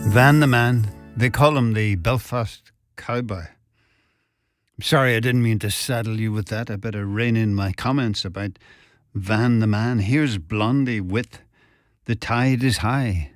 Van the Man, they call him the Belfast Cowboy. I'm sorry, I didn't mean to saddle you with that. I better rein in my comments about Van the Man. Here's Blondie with The Tide is High.